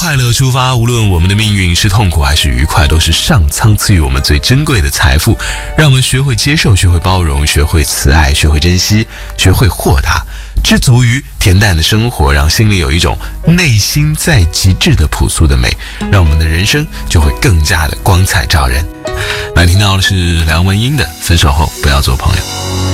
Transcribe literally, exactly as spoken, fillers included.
快乐出发，无论我们的命运是痛苦还是愉快，都是上苍赐予我们最珍贵的财富。让我们学会接受，学会包容，学会慈爱，学会珍惜，学会豁达，知足于恬淡的生活，让心里有一种内心在极致的朴素的美，让我们的人生就会更加的光彩照人。来听到的是梁文音的《分手后不要做朋友》。